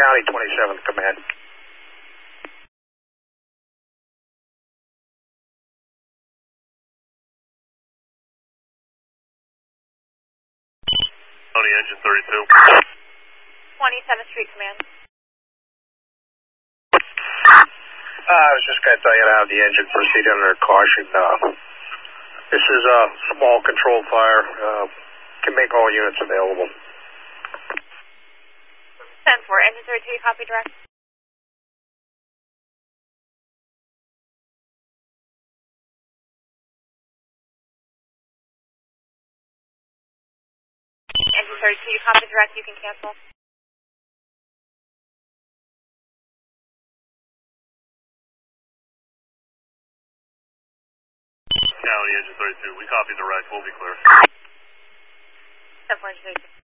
County 27th Command. County Engine 32. 27th Street Command. I was just going to tell you to have the engine proceed under caution. This is a small control fire. Can make all units available. 10-4, Engine 32, copy direct. Engine 32, copy direct, you can cancel. County Engine 32, we copy direct, we'll be clear. 10-4, Engine 32.